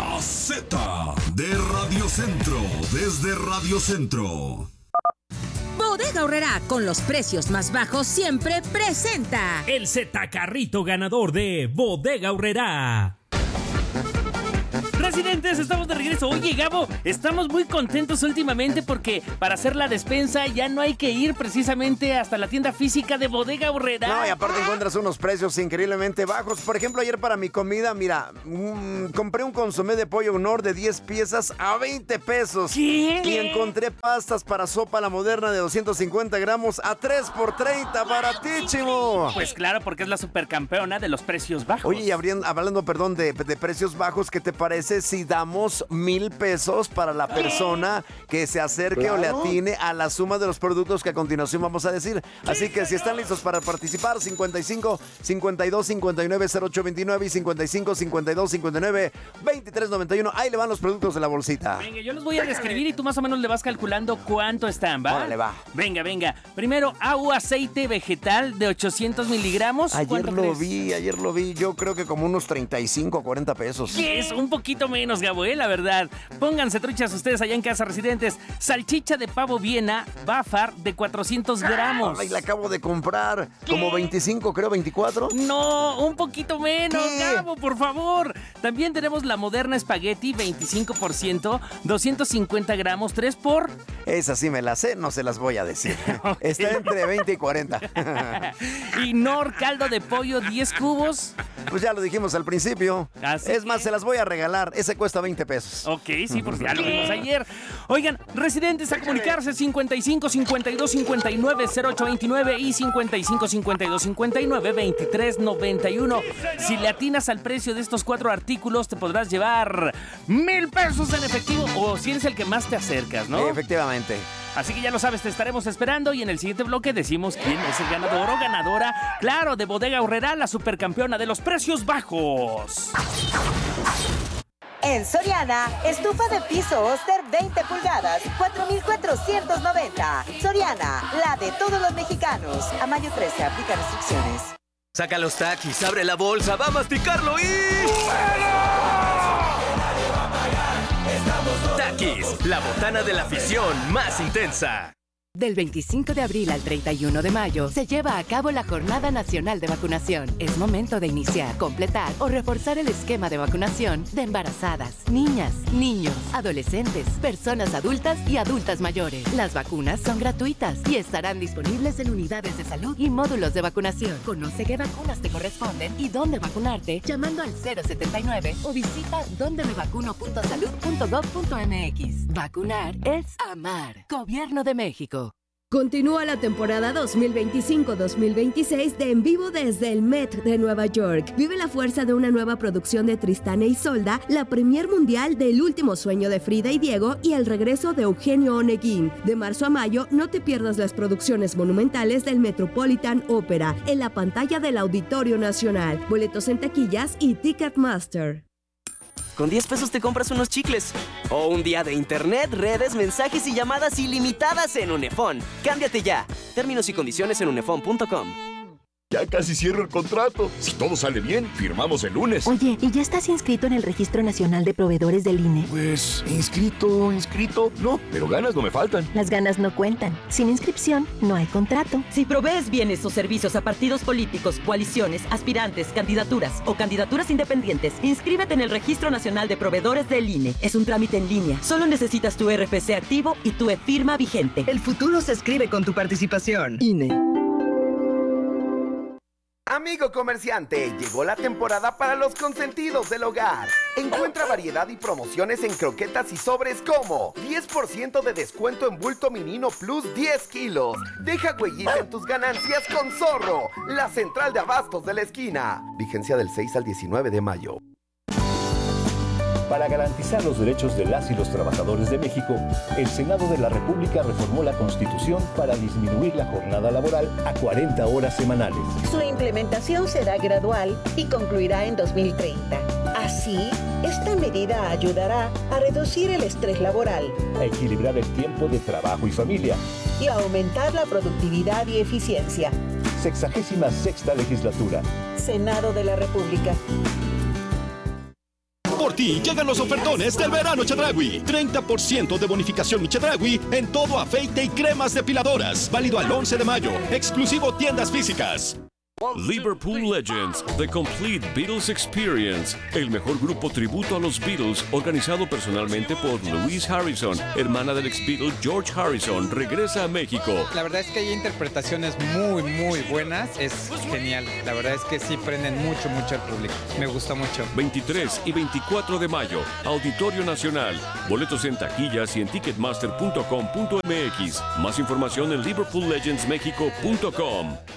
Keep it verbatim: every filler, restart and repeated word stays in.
La Z de Radio Centro, desde Radio Centro. Bodega Aurrerá, con los precios más bajos, siempre presenta el Z Carrito ganador de Bodega Aurrerá. Residentes, estamos de regreso. Oye, Gabo, estamos muy contentos últimamente porque para hacer la despensa ya no hay que ir precisamente hasta la tienda física de Bodega Aurrerá. No, y aparte encuentras unos precios increíblemente bajos. Por ejemplo, ayer para mi comida, mira, mmm, compré un consomé de pollo Honor de diez piezas a veinte pesos. ¿Qué? Y encontré pastas para sopa la moderna de doscientos cincuenta gramos a tres por treinta, baratísimo. Pues claro, porque es la supercampeona de los precios bajos. Oye, y hablando, hablando perdón, de, de precios bajos, ¿qué te parece si damos mil pesos para la persona que se acerque claro. o le atine a la suma de los productos que a continuación vamos a decir? Así que si están listos para participar, cincuenta y cinco, cincuenta y dos, cincuenta y nueve, cero ocho veintinueve y cincuenta y cinco, cincuenta y dos, cincuenta y nueve, veintitrés noventa y uno. Ahí le van los productos de la bolsita. Venga, yo los voy a describir y tú más o menos le vas calculando cuánto están, ¿va? Órale, va. Venga, venga. Primero, agua, aceite vegetal de ochocientos miligramos. Ayer lo crees? vi, ayer lo vi. Yo creo que como unos treinta y cinco, cuarenta pesos. ¿Qué es? Un poquito menos, Gabo, ¿eh? La verdad. Pónganse truchas ustedes allá en casa, residentes. Salchicha de pavo Viena, Bafar, de cuatrocientos gramos. Ay, la acabo de comprar. ¿Qué? Como veinticinco, creo, veinticuatro. No, un poquito menos, ¿Qué? Gabo, por favor. También tenemos la moderna espagueti, veinticinco por ciento, doscientos cincuenta gramos, tres por... Esa sí me la sé, no se las voy a decir. Okay. Está entre veinte y cuarenta. Y Nor caldo de pollo, diez cubos. Pues ya lo dijimos al principio. Así es que... más, se las voy a regalar. Ese cuesta veinte pesos. Ok, sí, porque ya lo vimos ayer. Oigan, residentes a comunicarse cincuenta y cinco, cincuenta y dos, cincuenta y nueve, cero ocho veintinueve y cincuenta y cinco, cincuenta y dos, cincuenta y nueve, veintitrés noventa y uno. Si le atinas al precio de estos cuatro artículos, te podrás llevar mil pesos en efectivo o si eres el que más te acercas, ¿no? Efectivamente. Así que ya lo sabes, te estaremos esperando y en el siguiente bloque decimos quién es el ganador o ganadora, claro, de Bodega Aurrerá, la supercampeona de los precios bajos. En Soriana, estufa de piso Oster veinte pulgadas, cuatro mil cuatrocientos noventa. Soriana, la de todos los mexicanos. A mayo trece, aplica restricciones. Saca los taquis, abre la bolsa, va a masticarlo y... Takis, la botana de la afición más intensa. Del veinticinco de abril al treinta y uno de mayo se lleva a cabo la Jornada Nacional de Vacunación. Es momento de iniciar, completar o reforzar el esquema de vacunación de embarazadas, niñas, niños, adolescentes, personas adultas y adultas mayores. Las vacunas son gratuitas y estarán disponibles en unidades de salud y módulos de vacunación. Conoce qué vacunas te corresponden y dónde vacunarte llamando al cero setenta y nueve o visita donde me vacuno punto salud punto gov punto mx. Vacunar es amar. Gobierno de México. Continúa la temporada dos mil veinticinco dos mil veintiséis de En Vivo desde el Met de Nueva York. Vive la fuerza de una nueva producción de Tristán e Isolda, la premier mundial del Último Sueño de Frida y Diego y el regreso de Eugenio Oneguín. De marzo a mayo, no te pierdas las producciones monumentales del Metropolitan Opera en la pantalla del Auditorio Nacional. Boletos en taquillas y Ticketmaster. Con diez pesos te compras unos chicles. O un día de internet, redes, mensajes y llamadas ilimitadas en Unefón. Cámbiate ya. Términos y condiciones en unefón punto com. Ya casi cierro el contrato. Si todo sale bien, firmamos el lunes. Oye, ¿y ya estás inscrito en el Registro Nacional de Proveedores del I N E? Pues, inscrito, inscrito. No, pero ganas no me faltan. Las ganas no cuentan. Sin inscripción, no hay contrato. Si provees bienes o servicios a partidos políticos, coaliciones, aspirantes, candidaturas o candidaturas independientes, inscríbete en el Registro Nacional de Proveedores del I N E. Es un trámite en línea. Solo necesitas tu R F C activo y tu e-firma vigente. El futuro se escribe con tu participación. I N E. Amigo comerciante, llegó la temporada para los consentidos del hogar. Encuentra variedad y promociones en croquetas y sobres como diez por ciento de descuento en bulto Minino Plus diez kilos. Deja huellita en tus ganancias con Zorro, la central de abastos de la esquina. Vigencia del seis al diecinueve de mayo. Para garantizar los derechos de las y los trabajadores de México, el Senado de la República reformó la Constitución para disminuir la jornada laboral a cuarenta horas semanales. Su implementación será gradual y concluirá en dos mil treinta. Así, esta medida ayudará a reducir el estrés laboral, a equilibrar el tiempo de trabajo y familia y a aumentar la productividad y eficiencia. Sexagésima sexta legislatura. Senado de la República. Por ti llegan los ofertones del verano Chedraui. treinta por ciento de bonificación Mi Chedraui en todo aceite y cremas depiladoras. Válido al once de mayo. Exclusivo tiendas físicas. Liverpool Legends, The Complete Beatles Experience, el mejor grupo tributo a los Beatles, organizado personalmente por Louise Harrison, hermana del ex Beatle George Harrison, regresa a México. La verdad es que hay interpretaciones muy, muy buenas, es genial. La verdad es que sí prenden mucho, mucho al público. Me gusta mucho. veintitrés y veinticuatro de mayo, Auditorio Nacional. Boletos en taquillas y en ticketmaster punto com punto m x. Más información en liverpool legends mexico punto com.